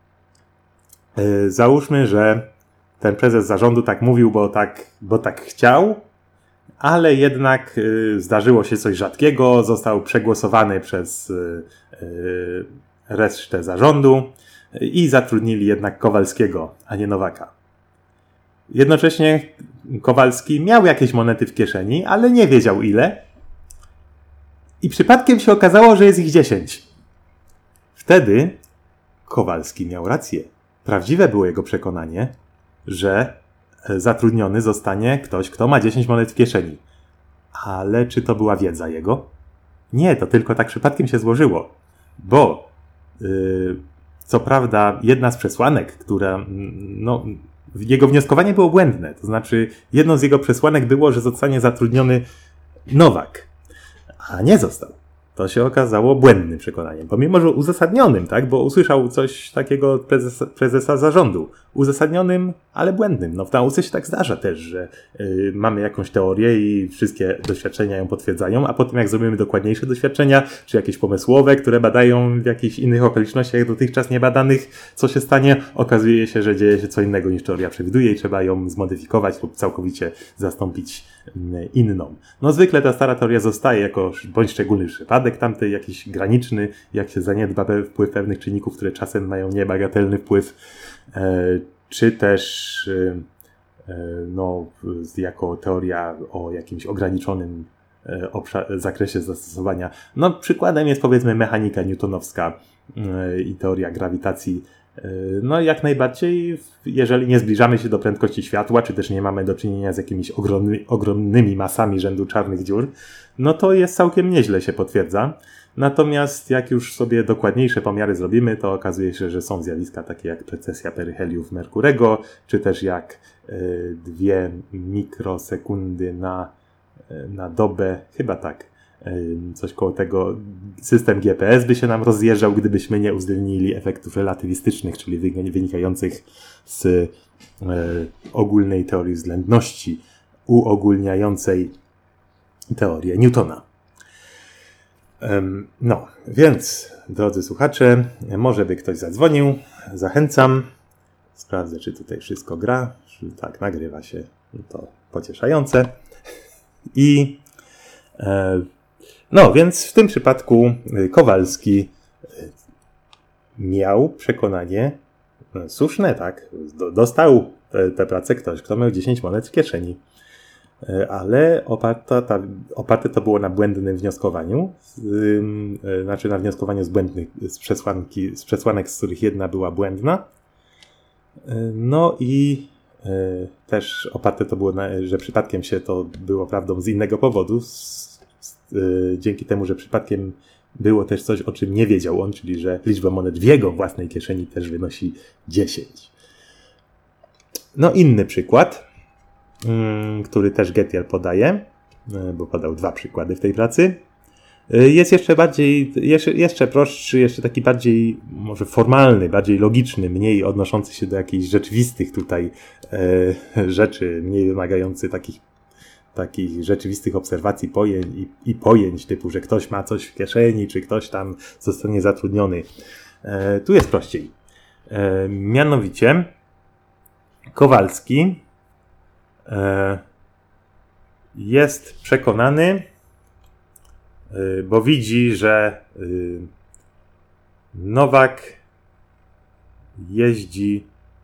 załóżmy, że ten prezes zarządu tak mówił, bo tak chciał, ale jednak zdarzyło się coś rzadkiego, został przegłosowany przez resztę zarządu i zatrudnili jednak Kowalskiego, a nie Nowaka. Jednocześnie Kowalski miał jakieś monety w kieszeni, ale nie wiedział ile i przypadkiem się okazało, że jest ich 10. Wtedy Kowalski miał rację. Prawdziwe było jego przekonanie, że zatrudniony zostanie ktoś, kto ma 10 monet w kieszeni. Ale czy to była wiedza jego? Nie, to tylko tak przypadkiem się złożyło. Bo co prawda jedna z przesłanek, która jego wnioskowanie było błędne. To znaczy jedną z jego przesłanek było, że zostanie zatrudniony Nowak, a nie został. To się okazało błędnym przekonaniem, pomimo że uzasadnionym, tak? Bo usłyszał coś takiego od prezesa zarządu. Uzasadnionym, ale błędnym. No w nauce się tak zdarza też, że mamy jakąś teorię i wszystkie doświadczenia ją potwierdzają, a potem jak zrobimy dokładniejsze doświadczenia, czy jakieś pomysłowe, które badają w jakichś innych okolicznościach dotychczas niebadanych, co się stanie? Okazuje się, że dzieje się co innego niż teoria przewiduje i trzeba ją zmodyfikować lub całkowicie zastąpić inną. No zwykle ta stara teoria zostaje jako bądź szczególny przypadek tamtej, jakiś graniczny, jak się zaniedba wpływ pewnych czynników, które czasem mają niebagatelny wpływ, czy też jako teoria o jakimś ograniczonym zakresie zastosowania. No przykładem jest powiedzmy mechanika newtonowska i teoria grawitacji. No jak najbardziej, jeżeli nie zbliżamy się do prędkości światła, czy też nie mamy do czynienia z jakimiś ogromnymi masami rzędu czarnych dziur, no to jest całkiem nieźle się potwierdza. Natomiast jak już sobie dokładniejsze pomiary zrobimy, to okazuje się, że są zjawiska takie jak precesja peryheliów Merkurego, czy też jak 2 mikrosekundy na dobę, chyba tak, coś koło tego. System GPS by się nam rozjeżdżał, gdybyśmy nie uwzględnili efektów relatywistycznych, czyli wynikających z ogólnej teorii względności uogólniającej teorię Newtona. No, więc, drodzy słuchacze, może by ktoś zadzwonił, zachęcam, sprawdzę, czy tutaj wszystko gra, tak, nagrywa się, to pocieszające i więc w tym przypadku Kowalski miał przekonanie słuszne, tak, dostał tę pracę ktoś, kto miał 10 monet w kieszeni. Ale oparte to było na błędnym wnioskowaniu, znaczy na wnioskowaniu z przesłanek, z których jedna była błędna. No i też oparte to było że przypadkiem się to było prawdą z innego powodu, dzięki temu, że przypadkiem było też coś, o czym nie wiedział on, czyli że liczba monet w jego własnej kieszeni też wynosi 10. No inny przykład, który też Gettier podaje, bo podał 2 przykłady w tej pracy. Jest jeszcze prostszy, jeszcze taki bardziej może formalny, bardziej logiczny, mniej odnoszący się do jakichś rzeczywistych tutaj rzeczy, mniej wymagający takich rzeczywistych obserwacji pojęć typu, że ktoś ma coś w kieszeni, czy ktoś tam zostanie zatrudniony. Tu jest prościej. Mianowicie Kowalski jest przekonany, bo widzi, że Nowak jeździ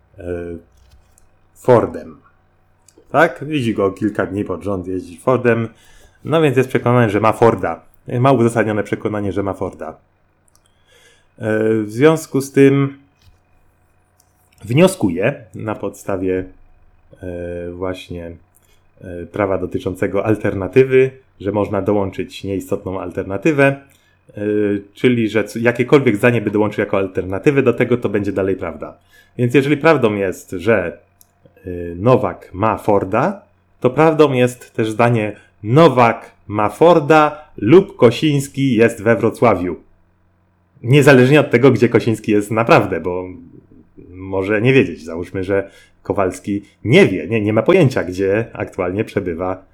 Fordem. Tak? Widzi go kilka dni pod rząd, jeździ Fordem. No więc jest przekonany, że ma Forda. Ma uzasadnione przekonanie, że ma Forda. W związku z tym wnioskuje na podstawie właśnie prawa dotyczącego alternatywy, że można dołączyć nieistotną alternatywę, czyli że jakiekolwiek zdanie by dołączył jako alternatywę do tego, to będzie dalej prawda. Więc jeżeli prawdą jest, że Nowak ma Forda, to prawdą jest też zdanie Nowak ma Forda lub Kosiński jest we Wrocławiu. Niezależnie od tego, gdzie Kosiński jest naprawdę, bo może nie wiedzieć. Załóżmy, że Kowalski nie wie, nie ma pojęcia, gdzie aktualnie przebywa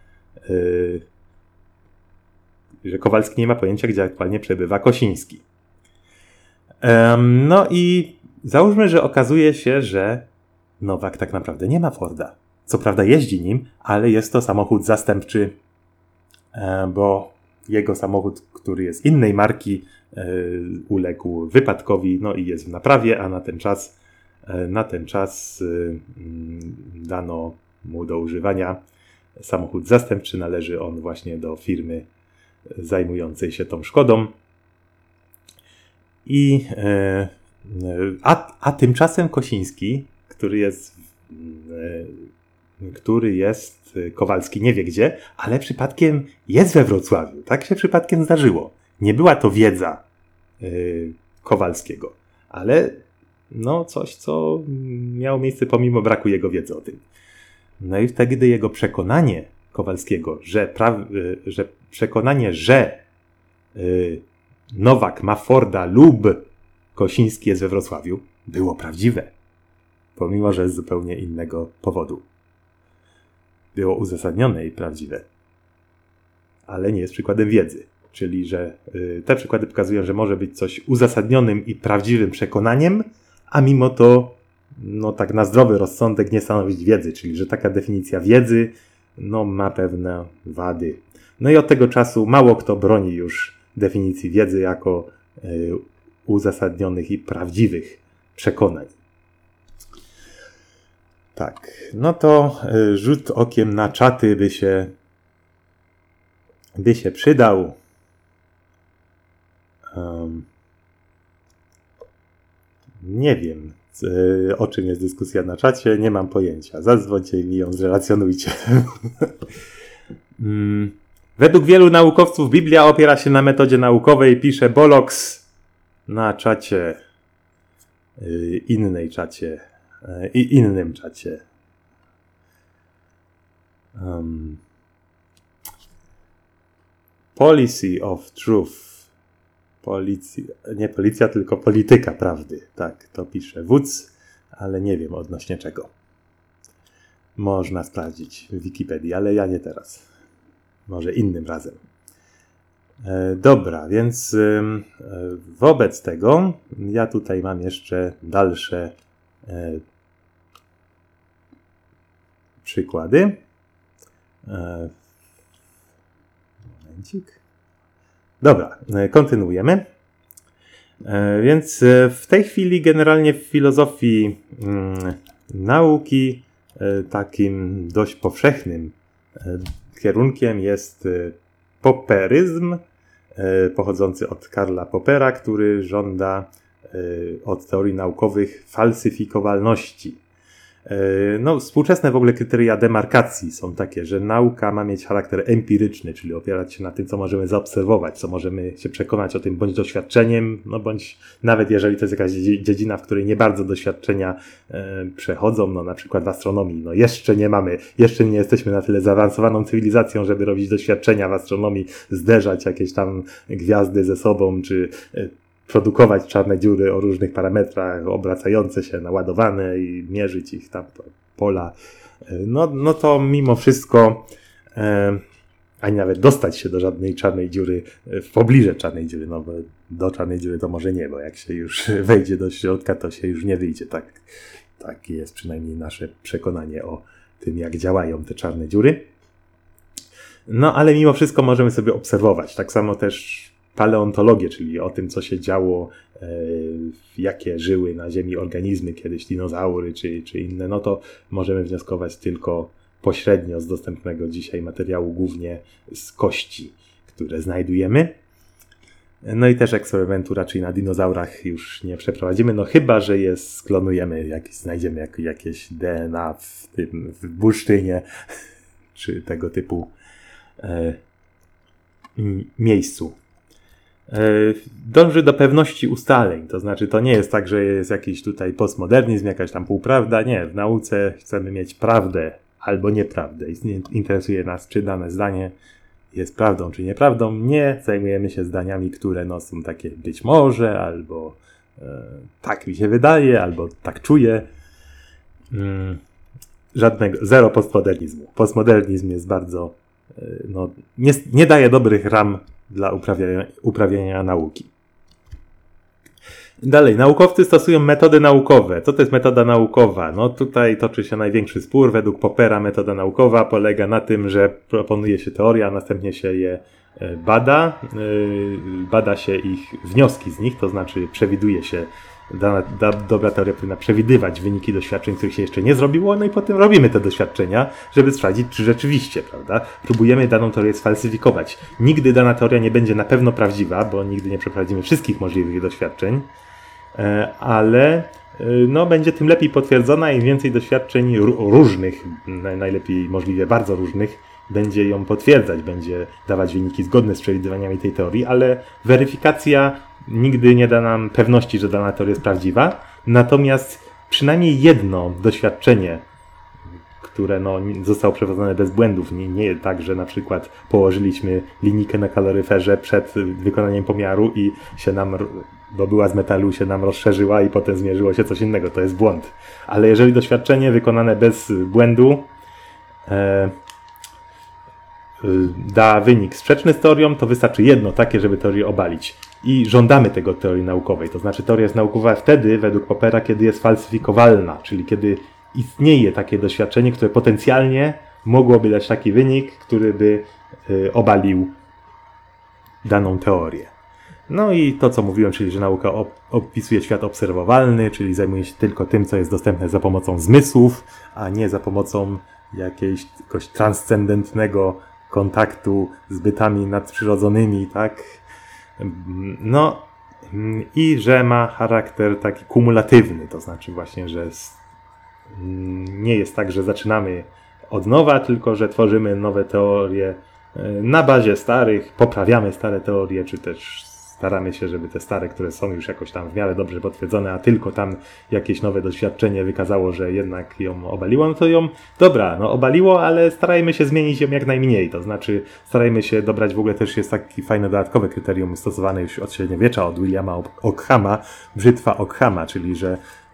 że Kowalski nie ma pojęcia, gdzie aktualnie przebywa Kosiński. No i załóżmy, że okazuje się, że Nowak tak naprawdę nie ma Forda. Co prawda jeździ nim, ale jest to samochód zastępczy, bo jego samochód, który jest innej marki, uległ wypadkowi, no i jest w naprawie, a na ten czas dano mu do używania samochód zastępczy. Należy on właśnie do firmy zajmującej się tą szkodą. A tymczasem Kosiński, który jest Kowalski nie wie gdzie, ale przypadkiem jest we Wrocławiu. Tak się przypadkiem zdarzyło. Nie była to wiedza Kowalskiego, ale no coś, co miało miejsce pomimo braku jego wiedzy o tym. No i wtedy jego przekonanie Kowalskiego, że Nowak ma Forda lub Kosiński jest we Wrocławiu, było prawdziwe. Pomimo, że z zupełnie innego powodu. Było uzasadnione i prawdziwe. Ale nie jest przykładem wiedzy. Czyli, że te przykłady pokazują, że może być coś uzasadnionym i prawdziwym przekonaniem, a mimo to no tak na zdrowy rozsądek nie stanowić wiedzy. Czyli, że taka definicja wiedzy no ma pewne wady. No i od tego czasu mało kto broni już definicji wiedzy jako uzasadnionych i prawdziwych przekonań. Tak, no to rzut okiem na czaty by się przydał. Nie wiem, o czym jest dyskusja na czacie, nie mam pojęcia. Zadzwońcie i mi ją zrelacjonujcie. Według wielu naukowców Biblia opiera się na metodzie naukowej, pisze Bolox na czacie, innym czacie. Policy of Truth. Nie policja, tylko polityka prawdy. Tak, to pisze Wódz, ale nie wiem odnośnie czego. Można sprawdzić w Wikipedii, ale ja nie teraz. Może innym razem. Dobra, więc wobec tego ja tutaj mam jeszcze dalsze przykłady. Momencik. Dobra, kontynuujemy. Więc w tej chwili generalnie w filozofii nauki takim dość powszechnym kierunkiem jest popperyzm, pochodzący od Karla Poppera, który żąda od teorii naukowych falsyfikowalności. No, współczesne w ogóle kryteria demarkacji są takie, że nauka ma mieć charakter empiryczny, czyli opierać się na tym, co możemy zaobserwować, co możemy się przekonać o tym bądź doświadczeniem, no bądź nawet jeżeli to jest jakaś dziedzina, w której nie bardzo doświadczenia przechodzą, no na przykład w astronomii, no jeszcze nie jesteśmy na tyle zaawansowaną cywilizacją, żeby robić doświadczenia w astronomii, zderzać jakieś tam gwiazdy ze sobą, czy produkować czarne dziury o różnych parametrach, obracające się, naładowane i mierzyć ich tam pola. No to mimo wszystko ani nawet dostać się do żadnej czarnej dziury, w pobliże czarnej dziury, no bo do czarnej dziury to może nie, bo jak się już wejdzie do środka, to się już nie wyjdzie. Tak jest przynajmniej nasze przekonanie o tym, jak działają te czarne dziury. No ale mimo wszystko możemy sobie obserwować. Tak samo też paleontologię, czyli o tym, co się działo, jakie żyły na Ziemi organizmy, kiedyś dinozaury czy inne, no to możemy wnioskować tylko pośrednio z dostępnego dzisiaj materiału, głównie z kości, które znajdujemy. No i też eksperymentu raczej na dinozaurach już nie przeprowadzimy, no chyba, że sklonujemy, znajdziemy jakieś DNA w bursztynie, czy tego typu miejscu. Dąży do pewności ustaleń, to znaczy to nie jest tak, że jest jakiś tutaj postmodernizm, jakaś tam półprawda, nie, w nauce chcemy mieć prawdę albo nieprawdę. Interesuje nas, czy dane zdanie jest prawdą, czy nieprawdą. Nie zajmujemy się zdaniami, które no, są takie być może, albo tak mi się wydaje, albo tak czuję. Zero postmodernizmu. Postmodernizm jest bardzo, nie daje dobrych ram dla uprawiania nauki. Dalej, naukowcy stosują metody naukowe. Co to jest metoda naukowa? No tutaj toczy się największy spór. Według Poppera metoda naukowa polega na tym, że proponuje się teoria, a następnie się je bada. Bada się ich wnioski z nich, to znaczy przewiduje się, dobra teoria powinna przewidywać wyniki doświadczeń, których się jeszcze nie zrobiło, no i potem robimy te doświadczenia, żeby sprawdzić, czy rzeczywiście, prawda, próbujemy daną teorię sfalsyfikować. Nigdy dana teoria nie będzie na pewno prawdziwa, bo nigdy nie przeprowadzimy wszystkich możliwych doświadczeń, ale no, będzie tym lepiej potwierdzona, im więcej doświadczeń różnych, najlepiej możliwie bardzo różnych, będzie ją potwierdzać, będzie dawać wyniki zgodne z przewidywaniami tej teorii, ale weryfikacja nigdy nie da nam pewności, że dana teoria jest prawdziwa. Natomiast przynajmniej jedno doświadczenie, które zostało przeprowadzone bez błędów, nie tak, że na przykład położyliśmy linijkę na kaloryferze przed wykonaniem pomiaru i się nam, bo była z metalu, się nam rozszerzyła i potem zmierzyło się coś innego. To jest błąd. Ale jeżeli doświadczenie wykonane bez błędu da wynik sprzeczny z teorią, to wystarczy jedno takie, żeby teorię obalić. I żądamy tego teorii naukowej. To znaczy teoria jest naukowa wtedy, według Poppera, kiedy jest falsyfikowalna, czyli kiedy istnieje takie doświadczenie, które potencjalnie mogłoby dać taki wynik, który by obalił daną teorię. No i to, co mówiłem, czyli że nauka opisuje świat obserwowalny, czyli zajmuje się tylko tym, co jest dostępne za pomocą zmysłów, a nie za pomocą jakiegoś transcendentnego kontaktu z bytami nadprzyrodzonymi, tak? No i że ma charakter taki kumulatywny, to znaczy właśnie, że nie jest tak, że zaczynamy od nowa, tylko że tworzymy nowe teorie na bazie starych, poprawiamy stare teorie, czy też staramy się, żeby te stare, które są już jakoś tam w miarę dobrze potwierdzone, a tylko tam jakieś nowe doświadczenie wykazało, że jednak ją obaliło, no to ją, obaliło, ale starajmy się zmienić ją jak najmniej, to znaczy starajmy się dobrać, w ogóle też jest takie fajne dodatkowe kryterium stosowane już od średniowiecza, od Williama Ockhama, brzytwa Ockhama, czyli że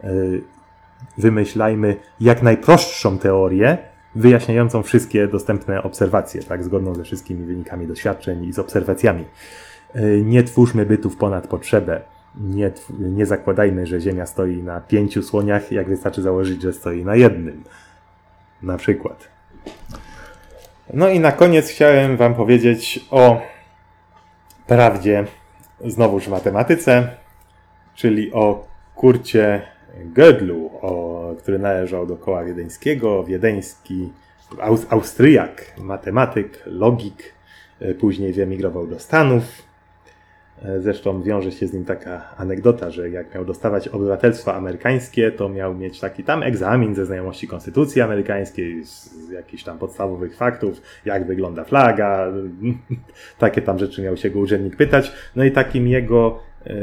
wymyślajmy jak najprostszą teorię, wyjaśniającą wszystkie dostępne obserwacje, tak, zgodną ze wszystkimi wynikami doświadczeń i z obserwacjami. Nie twórzmy bytów ponad potrzebę. Nie zakładajmy, że Ziemia stoi na 5 słoniach, jak wystarczy założyć, że stoi na jednym. Na przykład. No i na koniec chciałem wam powiedzieć o prawdzie, znowuż w matematyce, czyli o Kurcie Gödelu, który należał do koła wiedeńskiego, wiedeński Austriak, matematyk, logik, później wyemigrował do Stanów. Zresztą wiąże się z nim taka anegdota, że jak miał dostawać obywatelstwo amerykańskie, to miał mieć taki tam egzamin ze znajomości konstytucji amerykańskiej, z jakichś tam podstawowych faktów, jak wygląda flaga, takie tam rzeczy miał się go urzędnik pytać. No i takim jego,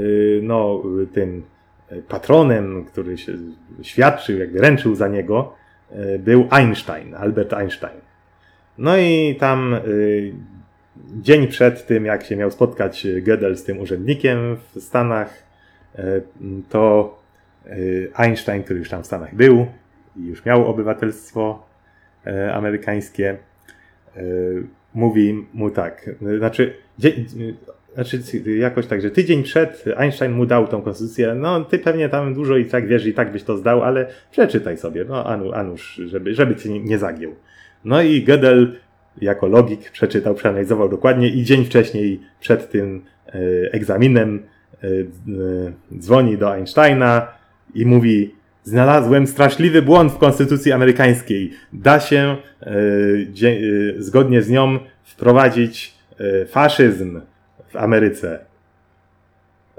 tym patronem, który się świadczył, jakby ręczył za niego, był Einstein, Albert Einstein. No i tam dzień przed tym, jak się miał spotkać Gödel z tym urzędnikiem w Stanach, to Einstein, który już tam w Stanach był i już miał obywatelstwo amerykańskie, mówi mu tak, jakoś tak, że tydzień przed Einstein mu dał tą konstytucję, no ty pewnie tam dużo i tak wiesz, i tak byś to zdał, ale przeczytaj sobie, no Anusz, żeby cię nie zagiął. No i Gödel jako logik przeczytał, przeanalizował dokładnie i dzień wcześniej przed tym egzaminem dzwoni do Einsteina i mówi: znalazłem straszliwy błąd w konstytucji amerykańskiej. Da się zgodnie z nią wprowadzić faszyzm w Ameryce.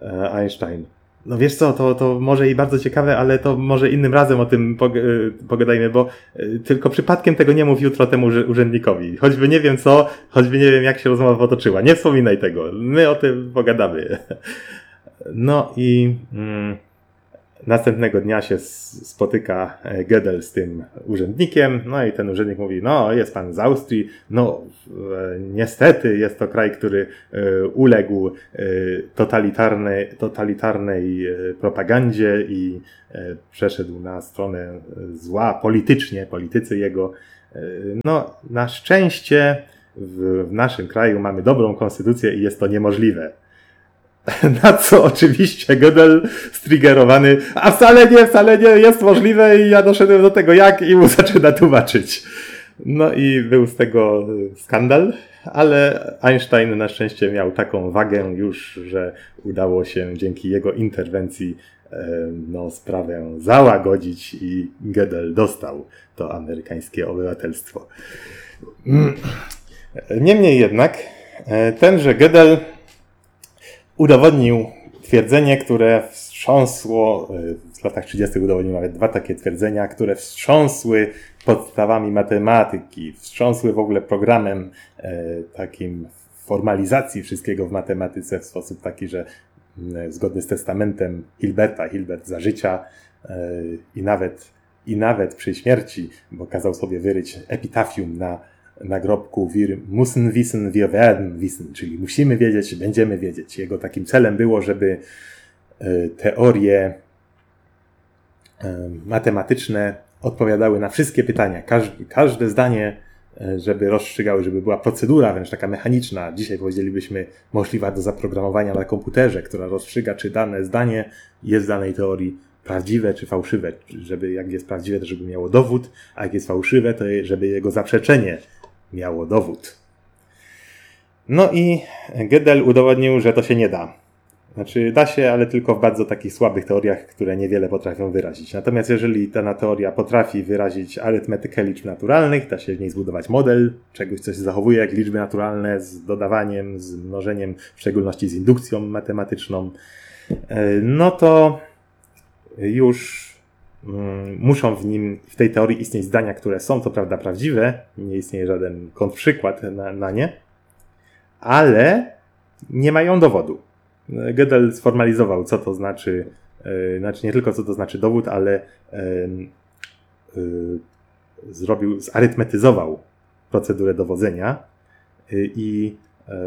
Einstein. No wiesz co, to może i bardzo ciekawe, ale to może innym razem o tym pogadajmy, bo tylko przypadkiem tego nie mów jutro temu urzędnikowi. Choćby nie wiem co, choćby nie wiem jak się rozmowa potoczyła. Nie wspominaj tego. My o tym pogadamy. No i następnego dnia się spotyka Gödel z tym urzędnikiem, no i ten urzędnik mówi, no jest pan z Austrii, no niestety jest to kraj, który uległ totalitarnej propagandzie i przeszedł na stronę zła politycznie, politycy jego. No na szczęście w naszym kraju mamy dobrą konstytucję i jest to niemożliwe. Na co oczywiście Gödel striggerowany, a wcale nie jest możliwe i ja doszedłem do tego jak i mu zaczyna tłumaczyć. No i był z tego skandal, ale Einstein na szczęście miał taką wagę już, że udało się dzięki jego interwencji sprawę załagodzić i Gödel dostał to amerykańskie obywatelstwo. Niemniej jednak tenże Gödel udowodnił twierdzenie, które wstrząsło, w latach 30. udowodnił nawet 2 takie twierdzenia, które wstrząsły podstawami matematyki, wstrząsły w ogóle programem takim formalizacji wszystkiego w matematyce w sposób taki, że zgodny z testamentem Hilbert za życia i nawet przy śmierci, bo kazał sobie wyryć epitafium na nagrobku wir müssen wissen, wir werden wissen, czyli musimy wiedzieć, będziemy wiedzieć. Jego takim celem było, żeby teorie matematyczne odpowiadały na wszystkie pytania. Każde zdanie, żeby rozstrzygały, żeby była procedura wręcz taka mechaniczna. Dzisiaj powiedzielibyśmy możliwa do zaprogramowania na komputerze, która rozstrzyga, czy dane zdanie jest w danej teorii prawdziwe czy fałszywe. Żeby jak jest prawdziwe, to żeby miało dowód, a jak jest fałszywe, to żeby jego zaprzeczenie miało dowód. No i Gödel udowodnił, że to się nie da. Znaczy da się, ale tylko w bardzo takich słabych teoriach, które niewiele potrafią wyrazić. Natomiast jeżeli dana teoria potrafi wyrazić arytmetykę liczb naturalnych, da się w niej zbudować model czegoś, co się zachowuje jak liczby naturalne z dodawaniem, z mnożeniem, w szczególności z indukcją matematyczną, no to już muszą w tej teorii istnieć zdania, które są co prawda prawdziwe, nie istnieje żaden kontrprzykład na nie, ale nie mają dowodu. Gödel sformalizował, co to znaczy nie tylko co to znaczy dowód, ale zarytmetyzował procedurę dowodzenia i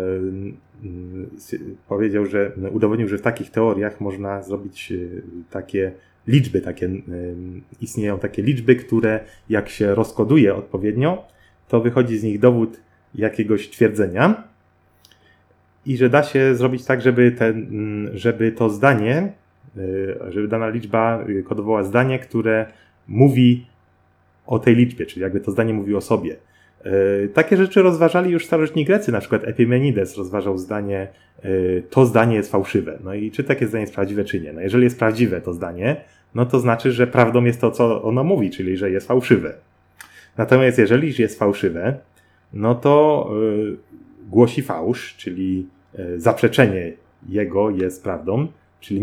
powiedział, że udowodnił, że w takich teoriach można zrobić takie liczby, istnieją takie liczby, które jak się rozkoduje odpowiednio, to wychodzi z nich dowód jakiegoś twierdzenia i że da się zrobić tak, żeby to zdanie, żeby dana liczba kodowała zdanie, które mówi o tej liczbie, czyli jakby to zdanie mówi o sobie. Takie rzeczy rozważali już starożytni Grecy, na przykład Epimenides rozważał zdanie, to zdanie jest fałszywe. No i czy takie zdanie jest prawdziwe, czy nie. No jeżeli jest prawdziwe to zdanie, no to znaczy, że prawdą jest to, co ono mówi, czyli że jest fałszywe. Natomiast jeżeli jest fałszywe, no to głosi fałsz, czyli zaprzeczenie jego jest prawdą, czyli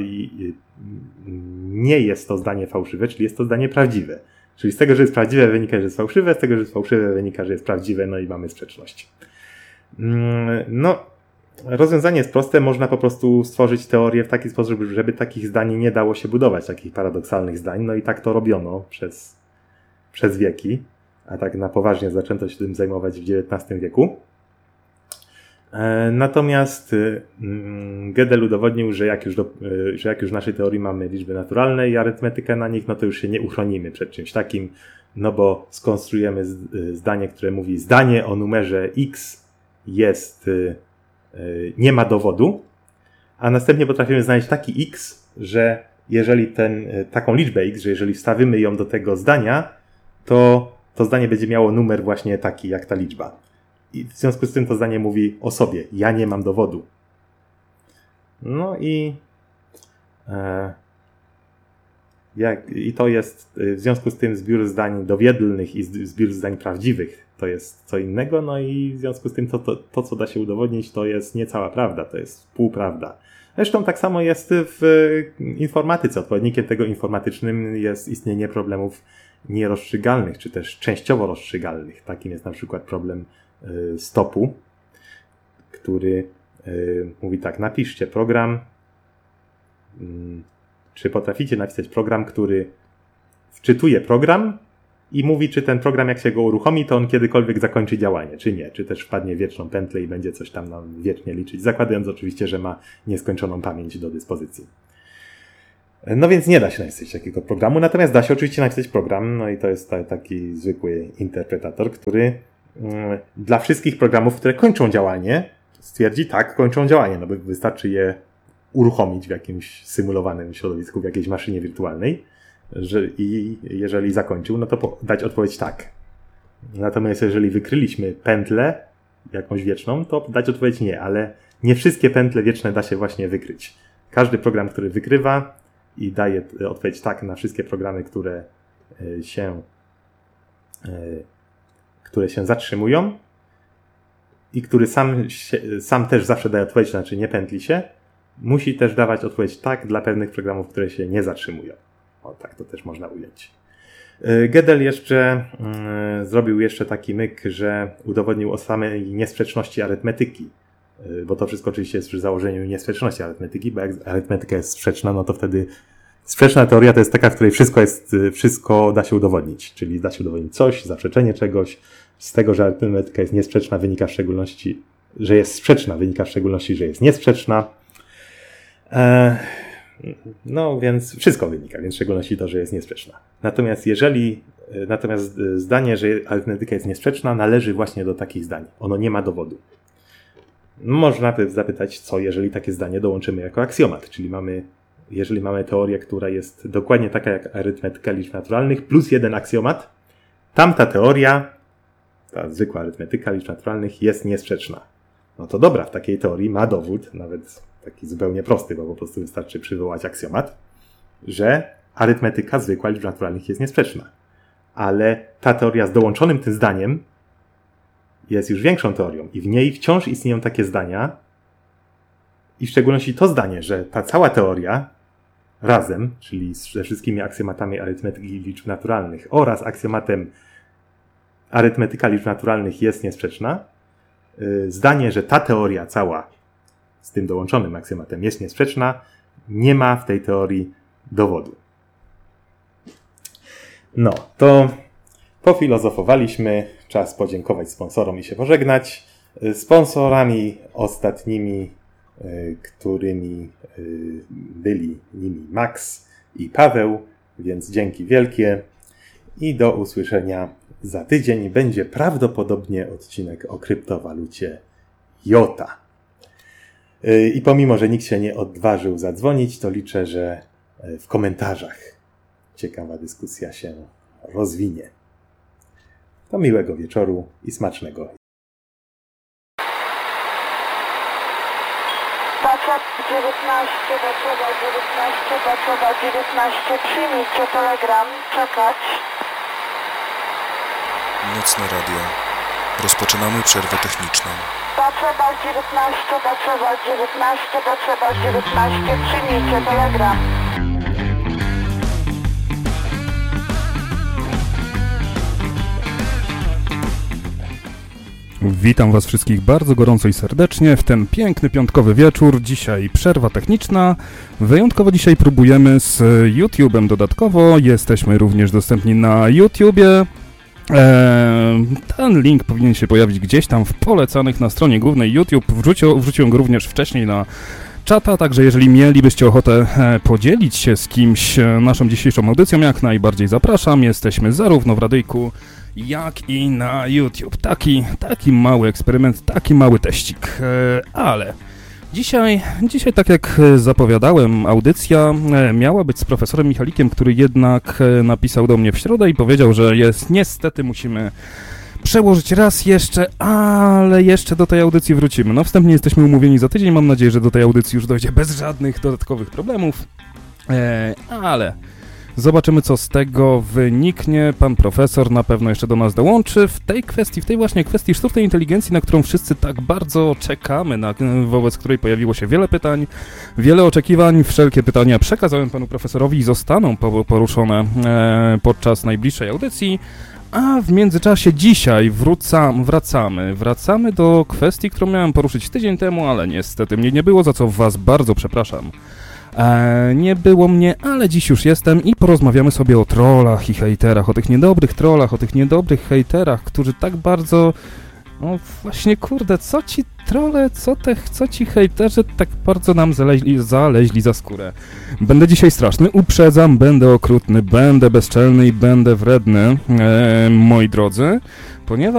nie jest to zdanie fałszywe, czyli jest to zdanie prawdziwe. Czyli z tego, że jest prawdziwe, wynika, że jest fałszywe, z tego, że jest fałszywe, wynika, że jest prawdziwe, no i mamy sprzeczność. No, rozwiązanie jest proste, można po prostu stworzyć teorię w taki sposób, żeby takich zdań nie dało się budować, takich paradoksalnych zdań, no i tak to robiono przez wieki, a tak na poważnie zaczęto się tym zajmować w XIX wieku. Natomiast Gödel udowodnił, że jak już w naszej teorii mamy liczby naturalne i arytmetykę na nich, no to już się nie uchronimy przed czymś takim, no bo skonstruujemy zdanie, które mówi zdanie o numerze x nie ma dowodu, a następnie potrafimy znaleźć taki x, że jeżeli taką liczbę x, że jeżeli wstawimy ją do tego zdania, to zdanie będzie miało numer właśnie taki jak ta liczba. I w związku z tym to zdanie mówi o sobie. Ja nie mam dowodu. No i to jest w związku z tym zbiór zdań dowiedlnych i zbiór zdań prawdziwych. To jest co innego. No i w związku z tym to co da się udowodnić, to jest nie cała prawda. To jest półprawda. Zresztą tak samo jest w informatyce. Odpowiednikiem tego informatycznym jest istnienie problemów nierozstrzygalnych, czy też częściowo rozstrzygalnych. Takim jest na przykład problem stopu, który mówi tak: napiszcie program. Czy potraficie napisać program, który wczytuje program i mówi, czy ten program, jak się go uruchomi, to on kiedykolwiek zakończy działanie, czy nie. Czy też wpadnie w wieczną pętlę i będzie coś tam nam wiecznie liczyć, zakładając oczywiście, że ma nieskończoną pamięć do dyspozycji. No więc nie da się napisać takiego programu, natomiast da się oczywiście napisać program, no i to jest taki zwykły interpretator, który dla wszystkich programów, które kończą działanie, stwierdzi: tak, kończą działanie, no bo wystarczy je uruchomić w jakimś symulowanym środowisku, w jakiejś maszynie wirtualnej, i jeżeli zakończył, no to dać odpowiedź tak. Natomiast jeżeli wykryliśmy pętlę jakąś wieczną, to dać odpowiedź nie, ale nie wszystkie pętle wieczne da się właśnie wykryć. Każdy program, który wykrywa i daje odpowiedź tak na wszystkie programy, które się zatrzymują i który sam też zawsze daje odpowiedź, znaczy nie pętli się, musi też dawać odpowiedź tak dla pewnych programów, które się nie zatrzymują. O, tak to też można ująć. Gödel jeszcze zrobił jeszcze taki myk, że udowodnił o samej niesprzeczności arytmetyki, bo to wszystko oczywiście jest przy założeniu niesprzeczności arytmetyki, bo jak arytmetyka jest sprzeczna, no to wtedy sprzeczna teoria to jest taka, w której wszystko da się udowodnić, czyli da się udowodnić coś, zaprzeczenie czegoś. Z tego, że arytmetyka jest niesprzeczna, wynika w szczególności, że jest sprzeczna, wynika w szczególności, że jest niesprzeczna. No więc wszystko wynika, więc w szczególności to, że jest niesprzeczna. Natomiast zdanie, że arytmetyka jest niesprzeczna, należy właśnie do takich zdań. Ono nie ma dowodu. Można by zapytać, co jeżeli takie zdanie dołączymy jako aksjomat, czyli jeżeli mamy teorię, która jest dokładnie taka jak arytmetyka liczb naturalnych, plus jeden aksjomat, tamta teoria, ta zwykła arytmetyka liczb naturalnych, jest niesprzeczna. No to dobra, w takiej teorii ma dowód, nawet taki zupełnie prosty, bo po prostu wystarczy przywołać aksjomat, że arytmetyka zwykła liczb naturalnych jest niesprzeczna. Ale ta teoria z dołączonym tym zdaniem jest już większą teorią i w niej wciąż istnieją takie zdania i w szczególności to zdanie, że ta cała teoria razem, czyli ze wszystkimi aksjomatami arytmetyki liczb naturalnych oraz aksjomatem arytmetyka liczb naturalnych jest niesprzeczna, zdanie, że ta teoria cała z tym dołączonym aksjomatem jest niesprzeczna, nie ma w tej teorii dowodu. No, to pofilozofowaliśmy, czas podziękować sponsorom i się pożegnać. Sponsorami ostatnimi, którymi byli nimi Max i Paweł, więc dzięki wielkie i do usłyszenia za tydzień. Będzie prawdopodobnie odcinek o kryptowalucie Jota. I pomimo, że nikt się nie odważył zadzwonić, to liczę, że w komentarzach ciekawa dyskusja się rozwinie. To miłego wieczoru i smacznego. Baczuba 19, przyjmijcie telegram, czekać. Nocne radio. Rozpoczynamy przerwę techniczną. Baczuba 19, przyjmijcie telegram. Witam Was wszystkich bardzo gorąco i serdecznie w ten piękny piątkowy wieczór. Dzisiaj przerwa techniczna. Wyjątkowo dzisiaj próbujemy z YouTube'em dodatkowo. Jesteśmy również dostępni na YouTubie. Ten link powinien się pojawić gdzieś tam w polecanych na stronie głównej YouTube. Wrzuciłem go również wcześniej na czata, także jeżeli mielibyście ochotę podzielić się z kimś naszą dzisiejszą audycją, jak najbardziej zapraszam. Jesteśmy zarówno w radyjku, jak i na YouTube. Taki mały eksperyment, taki mały teścik. Ale dzisiaj, tak jak zapowiadałem, audycja miała być z profesorem Michalikiem, który jednak napisał do mnie w środę i powiedział, że niestety musimy przełożyć raz jeszcze, ale jeszcze do tej audycji wrócimy. No wstępnie jesteśmy umówieni za tydzień, mam nadzieję, że do tej audycji już dojdzie bez żadnych dodatkowych problemów, ale Zobaczymy, co z tego wyniknie. Pan profesor na pewno jeszcze do nas dołączy w tej kwestii, w tej właśnie kwestii sztucznej inteligencji, na którą wszyscy tak bardzo czekamy, wobec której pojawiło się wiele pytań, wiele oczekiwań. Wszelkie pytania przekazałem panu profesorowi i zostaną poruszone podczas najbliższej audycji. A w międzyczasie dzisiaj wracamy do kwestii, którą miałem poruszyć tydzień temu, ale niestety mnie nie było, za co was bardzo przepraszam. Nie było mnie, ale dziś już jestem i porozmawiamy sobie o trollach i hejterach, o tych niedobrych trollach, o tych niedobrych hejterach, którzy tak bardzo... No właśnie, kurde, co ci trolle, co ci hejterzy tak bardzo nam zaleźli za skórę. Będę dzisiaj straszny, uprzedzam, będę okrutny, będę bezczelny i będę wredny, moi drodzy, ponieważ